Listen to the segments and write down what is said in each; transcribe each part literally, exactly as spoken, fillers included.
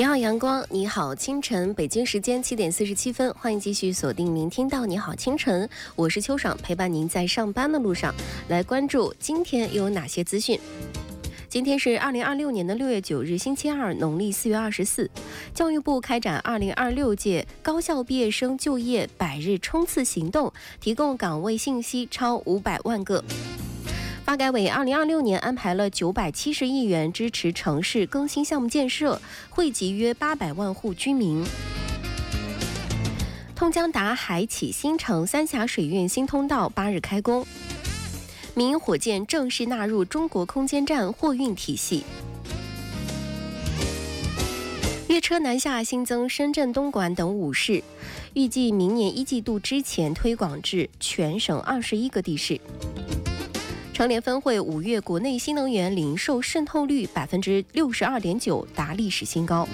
你好阳光，你好清晨，北京时间七点四十七分，欢迎继续锁定聆听到你好清晨，我是秋爽，陪伴您在上班的路上，来关注今天有哪些资讯。今天是二零二六年的六月九日，星期二，农历四月二十四。教育部开展二零二六届高校毕业生就业百日冲刺行动，提供岗位信息超五百万个。发改委二零二六年安排了九百七十亿元支持城市更新项目建设，惠及约八百万户居民。通江达海启新城三峡水运新通道八日开工。民营火箭正式纳入中国空间站货运体系。粤车南下新增深圳、东莞等五市，预计明年一季度之前推广至全省二十一个地市。成联分会五月国内新能源零售渗透率百分之六十二点九，达历史新高。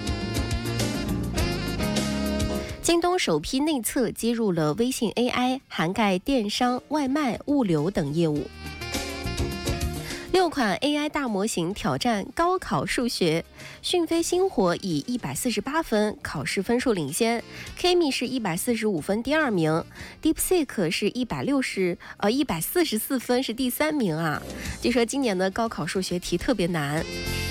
京东首批内测接入了微信 A I， 涵盖电商、外卖、物流等业务。六款 A I 大模型挑战高考数学，讯飞星火以一百四十八分考试分数领先 ，K M I 是一百四十五分第二名 ，DeepSeek 是一百六十呃一百四十四分是第三名啊。据说今年的高考数学题特别难。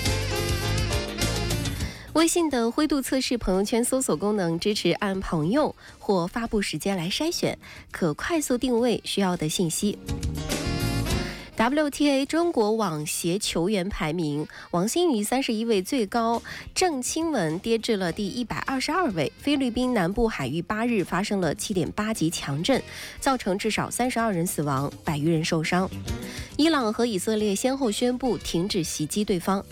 微信的灰度测试朋友圈搜索功能支持按朋友或发布时间来筛选，可快速定位需要的信息。W T A 中国网协球员排名，王欣瑜三十一位最高，郑钦文跌至了第一百二十二位。菲律宾南部海域八日发生了七点八级强震，造成至少三十二人死亡，百余人受伤。伊朗和以色列先后宣布停止袭击对方。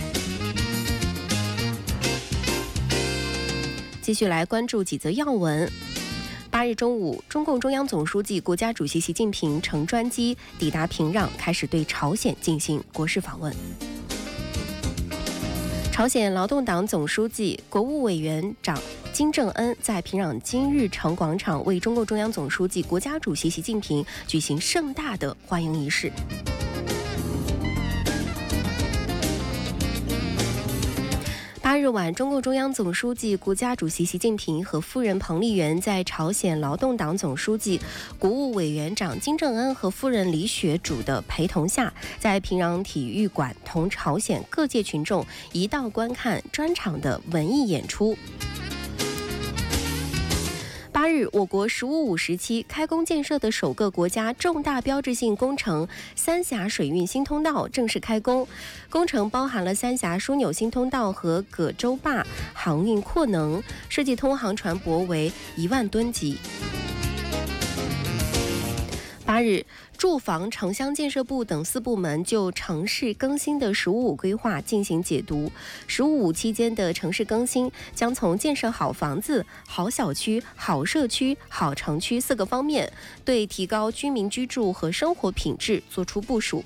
继续来关注几则要闻。八日中午，中共中央总书记、国家主席习近平乘专机抵达平壤，开始对朝鲜进行国事访问。朝鲜劳动党总书记、国务委员长金正恩在平壤金日成广场为中共中央总书记、国家主席习近平举行盛大的欢迎仪式。八日晚，中共中央总书记、国家主席习近平和夫人彭丽媛在朝鲜劳动党总书记、国务委员长金正恩和夫人李雪主的陪同下，在平壤体育馆同朝鲜各界群众一道观看专场的文艺演出。八日，我国“十五五”时期开工建设的首个国家重大标志性工程三峡水运新通道正式开工。工程包含了三峡枢纽新通道和葛洲坝航运扩能，设计通航船舶为一万吨级。八日，住房城乡建设部等四部门就城市更新的“十五五”规划进行解读。“十五五”期间的城市更新将从建设好房子、好小区、好社区、好城区四个方面，对提高居民居住和生活品质作出部署。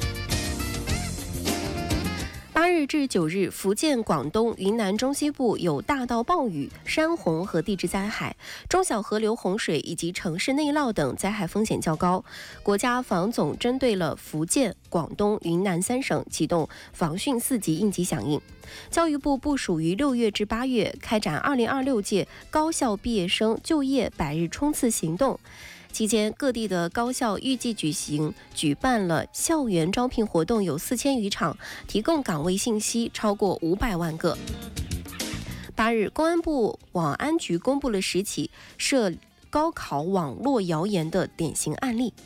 八日至九日，福建、广东、云南中西部有大到暴雨、山洪和地质灾害，中小河流洪水以及城市内涝等灾害风险较高。国家防总针对了福建、广东、云南三省启动防汛四级应急响应。教育部部署于六月至八月开展二零二六届高校毕业生就业百日冲刺行动。期间，各地的高校预计举行举办了校园招聘活动有四千余场，提供岗位信息超过五百万个。八日，公安部网安局公布了十起涉高考网络谣言的典型案例。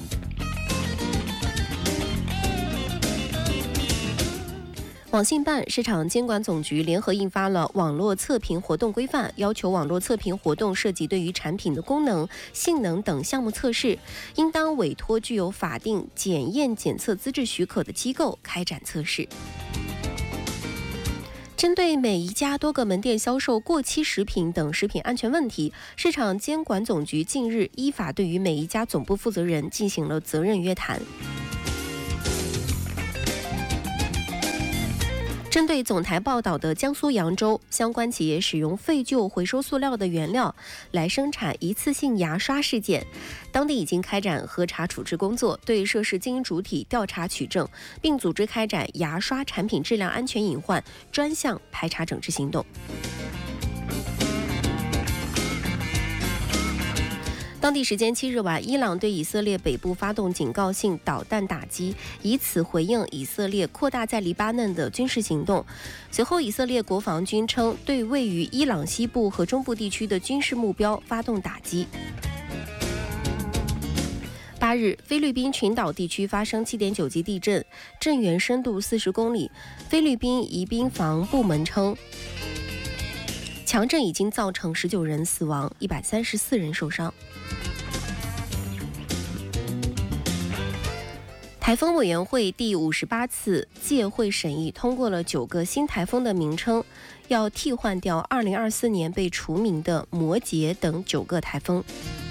网信办、市场监管总局联合印发了网络测评活动规范，要求网络测评活动涉及对于产品的功能、性能等项目测试，应当委托具有法定检验检测资质许可的机构开展测试。针对每一家多个门店销售过期食品等食品安全问题，市场监管总局近日依法对于每一家总部负责人进行了责任约谈。 针对总台报道的江苏扬州相关企业使用废旧回收塑料的原料来生产一次性牙刷事件，当地已经开展核查处置工作，对涉事经营主体调查取证，并组织开展牙刷产品质量安全隐患专项排查整治行动。当地时间七日晚，伊朗对以色列北部发动警告性导弹打击，以此回应以色列扩大在黎巴嫩的军事行动。随后，以色列国防军称对位于伊朗西部和中部地区的军事目标发动打击。八日，菲律宾群岛地区发生 七点九 级地震，震源深度四十公里。菲律宾宜宾防部门称，强震已经造成十九人死亡，一百三十四人受伤。台风委员会第五十八次届会审议通过了九个新台风的名称，要替换掉二零二四年被除名的摩羯等九个台风。